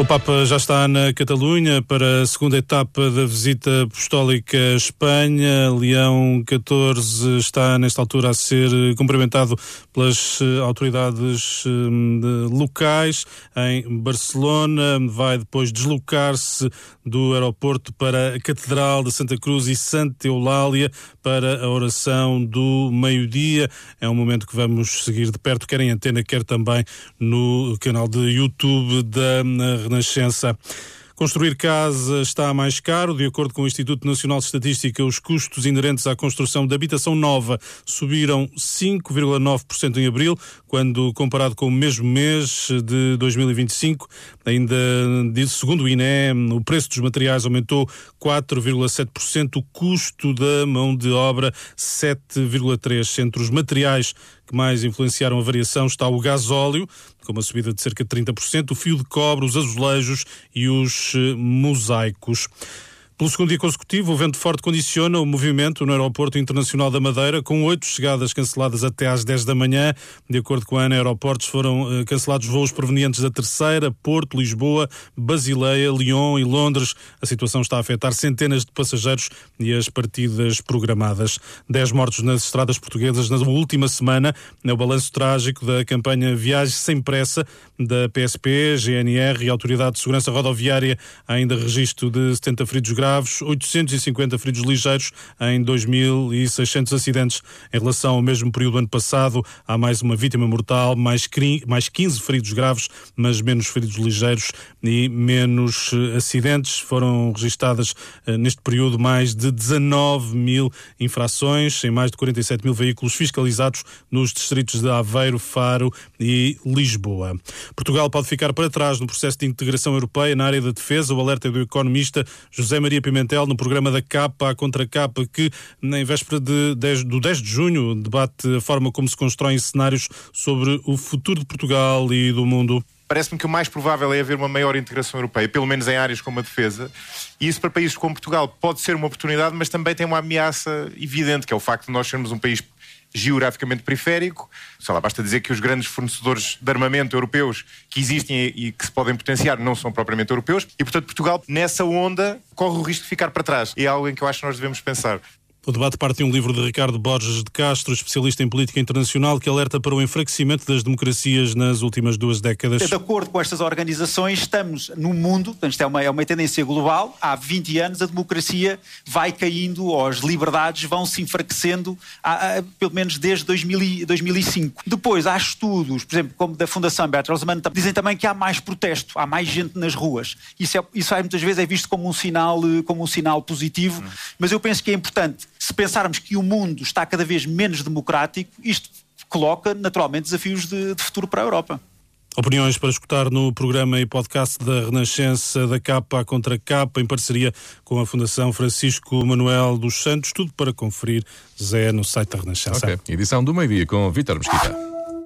O Papa já está na Catalunha para a segunda etapa da visita apostólica à Espanha. Leão XIV está nesta altura a ser cumprimentado pelas autoridades locais em Barcelona. Vai depois deslocar-se do aeroporto para a Catedral de Santa Cruz e Santa Eulália para a oração do meio-dia. É um momento que vamos seguir de perto, quer em antena, quer também no canal de YouTube da Renascença. Construir casa está mais caro. De acordo com o Instituto Nacional de Estatística, os custos inerentes à construção de habitação nova subiram 5,9% em abril, quando comparado com o mesmo mês de 2025. Ainda segundo o INE, o preço dos materiais aumentou 4,7%, o custo da mão de obra 7,3%. Entre os materiais que mais influenciaram a variação está o gasóleo, com uma subida de cerca de 30%, o fio de cobre, os azulejos e os mosaicos. Pelo segundo dia consecutivo, o vento forte condiciona o movimento no Aeroporto Internacional da Madeira, com 8 chegadas canceladas até às 10 da manhã. De acordo com a ANA Aeroportos, foram cancelados voos provenientes da Terceira, Porto, Lisboa, Basileia, Lyon e Londres. A situação está a afetar centenas de passageiros e as partidas programadas. 10 mortos nas estradas portuguesas na última semana. É o balanço trágico da campanha Viagem Sem Pressa da PSP, GNR e Autoridade de Segurança Rodoviária. Há ainda registro de 70 feridos graves, 850 feridos ligeiros em 2.600 acidentes. Em relação ao mesmo período do ano passado, há mais uma vítima mortal, mais 15 feridos graves, mas menos feridos ligeiros e menos acidentes. Foram registadas neste período mais de 19 mil infrações em mais de 47 mil veículos fiscalizados nos distritos de Aveiro, Faro e Lisboa. Portugal pode ficar para trás no processo de integração europeia na área da defesa. O alerta é do economista José Maria Pimentel no programa da Capa à Contracapa, que em véspera do 10 de junho debate a forma como se constroem cenários sobre o futuro de Portugal e do mundo. Parece-me que o mais provável é haver uma maior integração europeia, pelo menos em áreas como a defesa, e isso para países como Portugal pode ser uma oportunidade, mas também tem uma ameaça evidente, que é o facto de nós sermos um país geograficamente periférico. Sei lá, basta dizer que os grandes fornecedores de armamento europeus que existem e que se podem potenciar não são propriamente europeus, e portanto Portugal nessa onda corre o risco de ficar para trás. É algo em que eu acho que nós devemos pensar. O debate parte de um livro de Ricardo Borges de Castro, especialista em política internacional, que alerta para o enfraquecimento das democracias nas últimas 2 décadas. De acordo com estas organizações, estamos no mundo, portanto, isto é uma tendência global, há 20 anos a democracia vai caindo, ou as liberdades vão se enfraquecendo, pelo menos desde 2005. Depois há estudos, por exemplo, como da Fundação Bertelsmann, dizem também que há mais protesto, há mais gente nas ruas. Isso muitas vezes é visto como um sinal positivo, mas eu penso que é importante. Se pensarmos que o mundo está cada vez menos democrático, isto coloca naturalmente desafios de futuro para a Europa. Opiniões para escutar no programa e podcast da Renascença, da Capa à Contracapa, em parceria com a Fundação Francisco Manuel dos Santos. Tudo para conferir, Zé, no site da Renascença. Ok, edição do meio-dia com Vítor Mesquita.